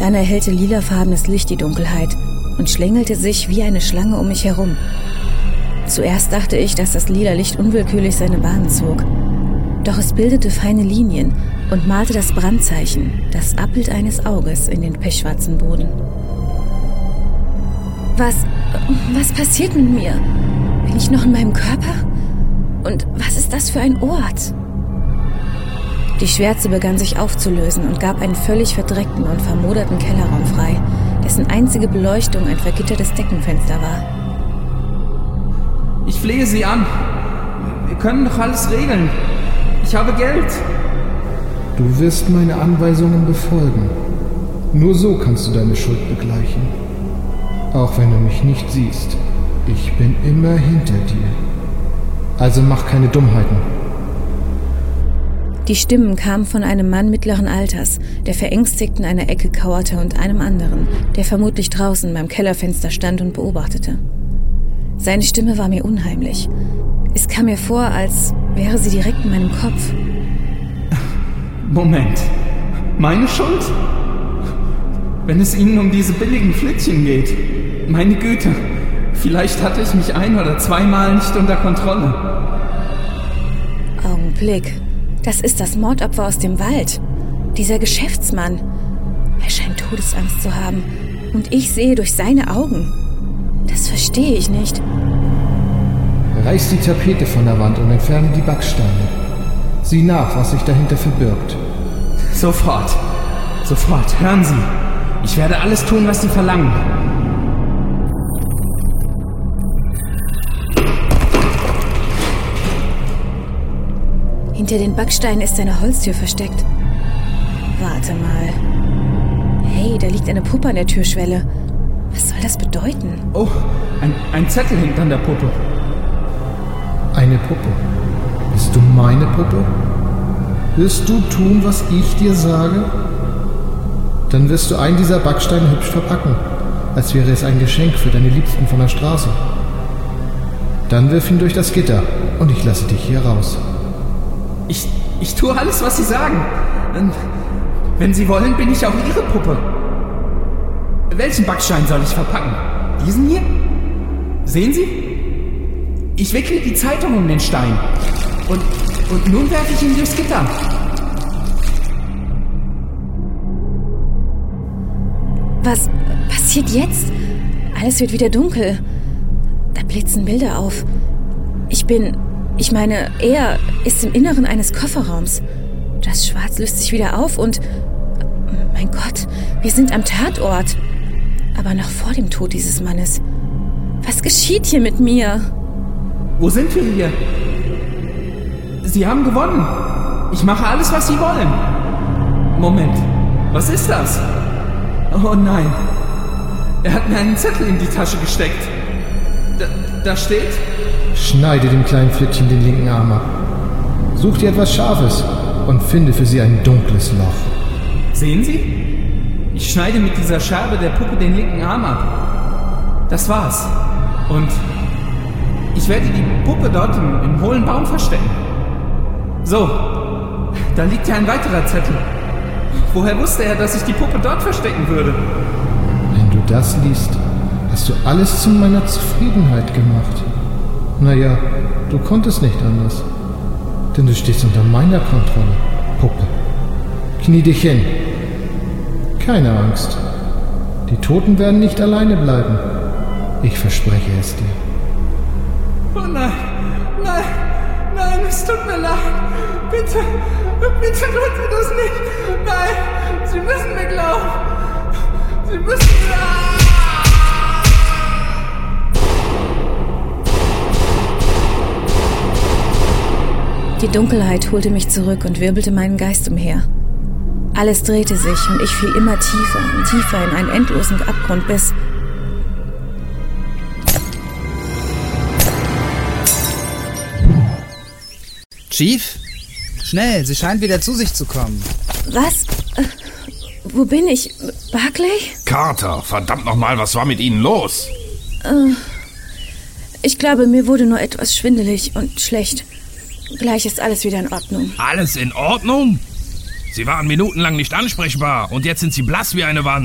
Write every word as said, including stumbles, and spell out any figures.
Dann erhellte lilafarbenes Licht die Dunkelheit und schlängelte sich wie eine Schlange um mich herum. Zuerst dachte ich, dass das lila Licht unwillkürlich seine Bahn zog. Doch es bildete feine Linien und malte das Brandzeichen, das Abbild eines Auges, in den pechschwarzen Boden. Was, was passiert mit mir? Bin ich noch in meinem Körper? Und was ist das für ein Ort? Die Schwärze begann sich aufzulösen und gab einen völlig verdreckten und vermoderten Kellerraum frei, dessen einzige Beleuchtung ein vergittertes Deckenfenster war. Ich flehe Sie an. Wir können doch alles regeln. Ich habe Geld. Du wirst meine Anweisungen befolgen. Nur so kannst du deine Schuld begleichen. Auch wenn du mich nicht siehst. Ich bin immer hinter dir. Also mach keine Dummheiten. Die Stimmen kamen von einem Mann mittleren Alters, der verängstigt in einer Ecke kauerte, und einem anderen, der vermutlich draußen beim Kellerfenster stand und beobachtete. Seine Stimme war mir unheimlich. Es kam mir vor, als wäre sie direkt in meinem Kopf. Moment. Meine Schuld? Wenn es Ihnen um diese billigen Flittchen geht. Meine Güte. Vielleicht hatte ich mich ein- oder zweimal nicht unter Kontrolle. Augenblick. Das ist das Mordopfer aus dem Wald. Dieser Geschäftsmann. Er scheint Todesangst zu haben. Und ich sehe durch seine Augen. Das verstehe ich nicht. Reiß die Tapete von der Wand und entferne die Backsteine. Sieh nach, was sich dahinter verbirgt. Sofort. Sofort. Hören Sie. Ich werde alles tun, was Sie verlangen. Hinter den Backsteinen ist eine Holztür versteckt. Warte mal. Hey, da liegt eine Puppe an der Türschwelle. Was soll das bedeuten? Oh, ein, ein Zettel hängt an der Puppe. Eine Puppe? Bist du meine Puppe? Wirst du tun, was ich dir sage? Dann wirst du einen dieser Backsteine hübsch verpacken, als wäre es ein Geschenk für deine Liebsten von der Straße. Dann wirf ihn durch das Gitter und ich lasse dich hier raus. Ich, ich tue alles, was Sie sagen. Wenn Sie wollen, bin ich auch Ihre Puppe. Welchen Backstein soll ich verpacken? Diesen hier? Sehen Sie? Ich wickle die Zeitung um den Stein. Und, und nun werfe ich ihn durchs Gitter. Was passiert jetzt? Alles wird wieder dunkel. Da blitzen Bilder auf. Ich bin... Ich meine, er ist im Inneren eines Kofferraums. Das Schwarz löst sich wieder auf und... Mein Gott, wir sind am Tatort. Aber noch vor dem Tod dieses Mannes. Was geschieht hier mit mir? Wo sind wir hier? Sie haben gewonnen. Ich mache alles, was Sie wollen. Moment, was ist das? Oh nein. Er hat mir einen Zettel in die Tasche gesteckt. Da, da steht... Schneide dem kleinen Flittchen den linken Arm ab. Such dir etwas Scharfes und finde für sie ein dunkles Loch. Sehen Sie? Ich schneide mit dieser Scherbe der Puppe den linken Arm ab. Das war's. Und ich werde die Puppe dort im, im hohlen Baum verstecken. So, da liegt ja ein weiterer Zettel. Woher wusste er, dass ich die Puppe dort verstecken würde? Wenn du das liest, hast du alles zu meiner Zufriedenheit gemacht. Naja, du konntest nicht anders. Denn du stehst unter meiner Kontrolle, Puppe. Knie dich hin. Keine Angst. Die Toten werden nicht alleine bleiben. Ich verspreche es dir. Oh nein, nein, nein, es tut mir leid. Bitte, bitte tun Sie das nicht. Nein, Sie müssen mir glauben. Sie müssen mir... Die Dunkelheit holte mich zurück und wirbelte meinen Geist umher. Alles drehte sich und ich fiel immer tiefer und tiefer in einen endlosen Abgrund, bis... Chief? Schnell, sie scheint wieder zu sich zu kommen. Was? Äh, wo bin ich? Barclay? Carter, verdammt nochmal, was war mit Ihnen los? Äh, ich glaube, mir wurde nur etwas schwindelig und schlecht. Gleich ist alles wieder in Ordnung. Alles in Ordnung? Sie waren minutenlang nicht ansprechbar und jetzt sind Sie blass wie eine Wand.